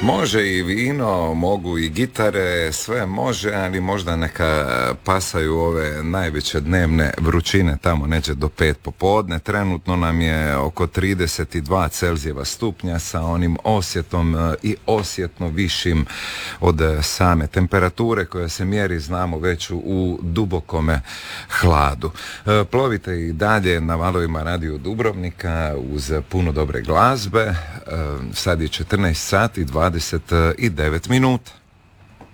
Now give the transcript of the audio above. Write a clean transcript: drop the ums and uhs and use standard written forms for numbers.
Može i vino, mogu i gitare, sve može, ali možda neka pasaju ove najveće dnevne vrućine tamo neće do 5 popodne. Trenutno nam je oko 32 Celzijeva stupnja sa onim osjetom i osjetno višim od same temperature koja se mjeri, znamo, već u dubokome hladu. Plovite i dalje na valovima Radio Dubrovnika uz puno dobre glazbe. Sad je 14 sati 29 minuta.